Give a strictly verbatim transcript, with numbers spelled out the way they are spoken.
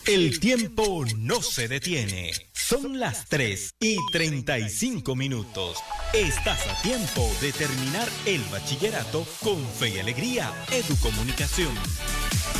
El tiempo no se detiene. Son las tres y treinta y cinco minutos. Estás a tiempo de terminar el bachillerato con Fe y Alegría Educomunicación.